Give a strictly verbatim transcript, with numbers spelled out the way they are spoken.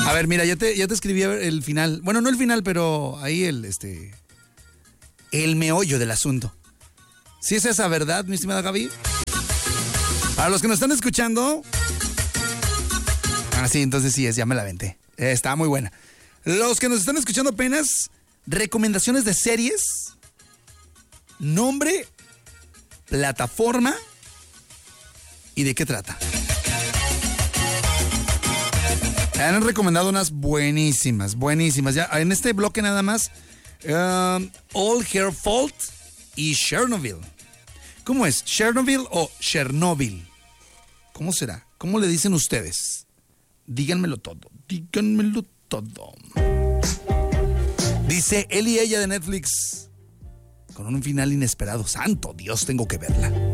A ver, mira, ya te, ya te escribí el final. Bueno, no el final, pero ahí el, este, el meollo del asunto. ¿Sí es esa verdad, mi estimada Gaby? Para los que nos están escuchando... Ah, sí, entonces sí es, ya me la aventé. Eh, está muy buena. Los que nos están escuchando apenas, recomendaciones de series, nombre, plataforma y de qué trata. Me han recomendado unas buenísimas, buenísimas. Ya en este bloque nada más, um, All Her Fault y Chernobyl. ¿Cómo es? ¿Chernobyl o Chernobyl? ¿Cómo será? ¿Cómo le dicen ustedes? Díganmelo todo, díganmelo todo. Dice él y ella de Netflix, con un final inesperado. Santo Dios, tengo que verla.